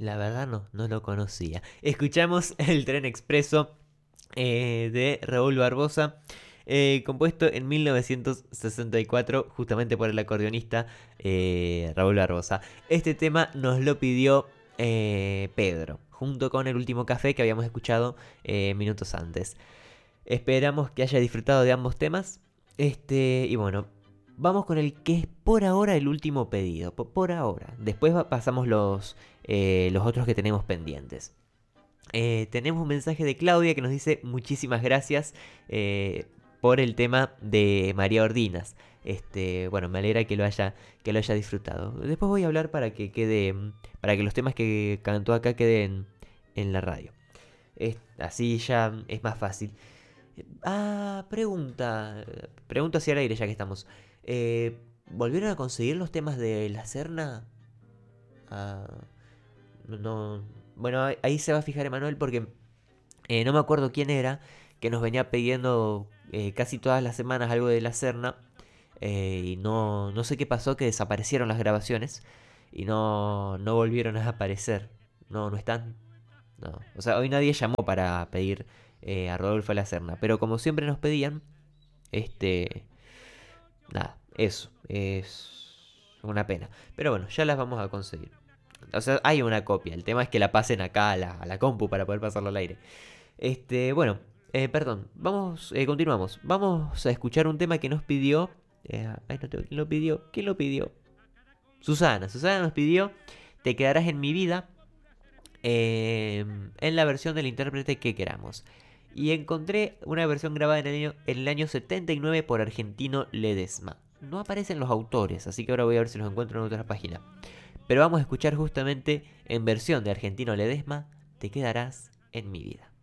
La verdad no lo conocía. Escuchamos El Tren Expreso de Raúl Barbosa, compuesto en 1964 justamente por el acordeonista Raúl Barbosa. Este tema nos lo pidió Pedro, junto con El Último Café que habíamos escuchado minutos antes. Esperamos que haya disfrutado de ambos temas. Y bueno, vamos con el que es por ahora el último pedido. Por ahora. Después pasamos los otros que tenemos pendientes. Tenemos un mensaje de Claudia que nos dice muchísimas gracias por el tema de María Ordinas. Bueno, me alegra que lo haya disfrutado. Después voy a hablar para que quede, para que los temas que cantó acá queden en la radio. Así ya es más fácil. Pregunta hacia el aire ya que estamos. ¿Volvieron a conseguir los temas de La Serna? Ah, no. Bueno, ahí se va a fijar Emanuel porque no me acuerdo quién era que nos venía pidiendo casi todas las semanas algo de La Serna. Y no sé qué pasó, que desaparecieron las grabaciones y no volvieron a aparecer. No están. No. O sea, hoy nadie llamó para pedir a Rodolfo La Serna. Pero como siempre nos pedían, este. Nada, eso. Es una pena. Pero bueno, ya las vamos a conseguir. O sea, hay una copia. El tema es que la pasen acá a la compu para poder pasarlo al aire. Bueno, perdón. Vamos, continuamos. Vamos a escuchar un tema que nos pidió. Ay, no tengo. ¿Quién lo pidió? ¿Quién lo pidió? Susana. Susana nos pidió Te quedarás en mi vida. En la versión del intérprete que queramos. Y encontré una versión grabada en el año 79 por Argentino Ledesma. No aparecen los autores, así que ahora voy a ver si los encuentro en otra página. Pero vamos a escuchar justamente en versión de Argentino Ledesma, Te quedarás en mi vida.